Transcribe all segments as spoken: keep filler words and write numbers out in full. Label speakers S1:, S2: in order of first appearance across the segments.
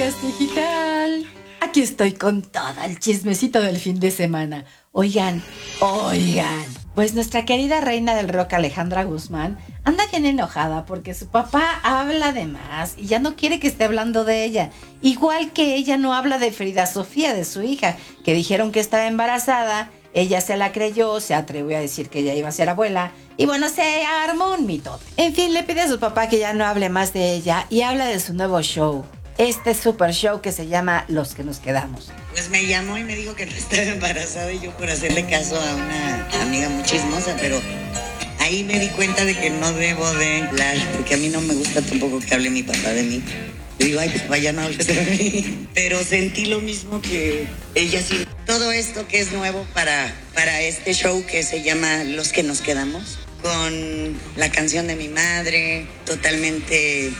S1: días, digital. Aquí estoy con todo el chismecito del fin de semana. Oigan, oigan, pues nuestra querida reina del rock Alejandra Guzmán anda bien enojada porque su papá habla de más y ya no quiere que esté hablando de ella. Igual que ella no habla de Frida Sofía, de su hija, que dijeron que estaba embarazada. Ella se la creyó, se atrevió a decir que ella iba a ser abuela y bueno, se armó un mito. En fin, le pide a su papá que ya no hable más de ella y habla de su nuevo show. Este super show que se llama Los que nos quedamos.
S2: Pues me llamó y me dijo que no estaba embarazada y yo por hacerle caso a una amiga muy chismosa, pero ahí me di cuenta de que no debo de hablar, porque a mí no me gusta tampoco que hable mi papá de mí. Le digo, ay, papá, ya no hables de mí. Pero sentí lo mismo que ella sí. Todo esto que es nuevo para, para este show que se llama Los que nos quedamos, con la canción de mi madre, totalmente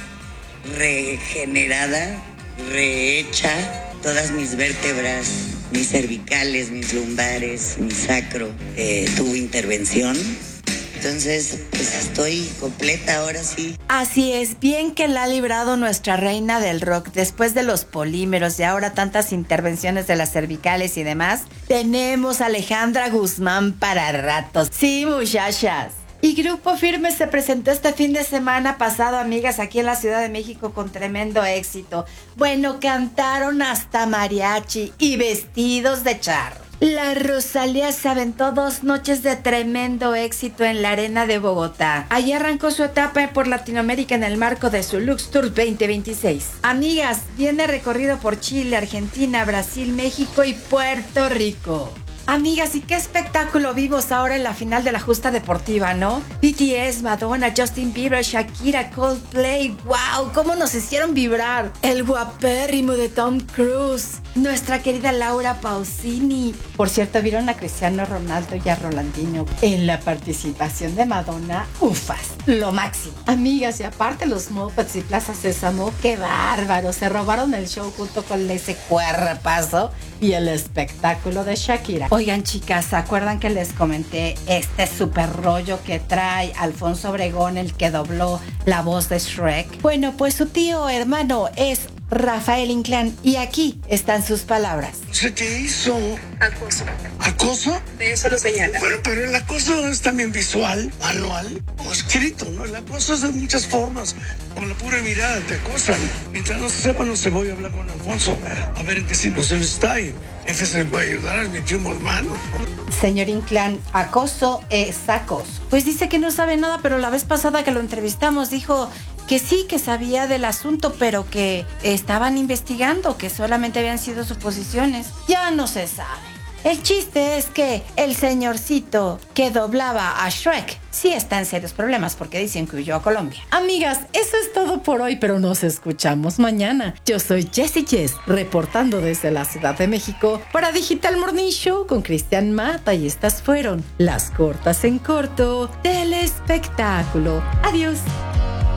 S2: regenerada, rehecha, todas mis vértebras, mis cervicales, mis lumbares, mi sacro, eh, tuvo intervención. Entonces, pues estoy completa ahora sí.
S1: Así es, bien que la ha librado nuestra reina del rock después de los polímeros y ahora tantas intervenciones de las cervicales y demás. Tenemos a Alejandra Guzmán para ratos. Sí, muchachas. Y Grupo Firme se presentó este fin de semana pasado, amigas, aquí en la Ciudad de México con tremendo éxito. Bueno, cantaron hasta mariachi y vestidos de charro. La Rosalía se aventó dos noches de tremendo éxito en la Arena de Bogotá. Allí arrancó su etapa por Latinoamérica en el marco de su Lux Tour veinte veintiséis. Amigas, viene recorrido por Chile, Argentina, Brasil, México y Puerto Rico. Amigas, ¿y qué espectáculo vimos ahora en la final de la justa deportiva, no? B T S, Madonna, Justin Bieber, Shakira, Coldplay. ¡Wow! ¿Cómo nos hicieron vibrar? El guapérrimo de Tom Cruise. Nuestra querida Laura Pausini. Por cierto, ¿vieron a Cristiano Ronaldo y a Rolandinho en la participación de Madonna? ¡Ufas! Lo máximo. Amigas, y aparte los Muppets y Plaza Sésamo, ¡qué bárbaro! Se robaron el show junto con ese cuerpazo y el espectáculo de Shakira. Oigan, chicas, ¿se acuerdan que les comenté este super rollo que trae Alfonso Obregón, el que dobló la voz de Shrek? Bueno, pues su tío hermano es Rafael Inclán y aquí están sus palabras.
S3: ¿Se qué hizo?
S4: Acoso.
S3: ¿Acoso?
S4: De eso lo señala.
S3: Bueno, pero el acoso es también visual, manual o escrito, ¿no? El acoso es de muchas formas. Con la pura mirada te acosan. Mientras no se sepa, no se voy a hablar con Alfonso. A ver en qué situación está y ese se va a ayudar, es mi tío hermano.
S1: Señor Inclán, acoso es acoso. Pues dice que no sabe nada, pero la vez pasada que lo entrevistamos dijo que sí, que sabía del asunto, pero que estaban investigando, que solamente habían sido suposiciones. Ya no se sabe. El chiste es que el señorcito que doblaba a Shrek sí está en serios problemas porque dicen que huyó a Colombia. Amigas, eso es todo por hoy, pero nos escuchamos mañana. Yo soy Jessie Jess, reportando desde la Ciudad de México para Digital Morning Show con Cristian Mata, y estas fueron las cortas en corto del espectáculo. Adiós.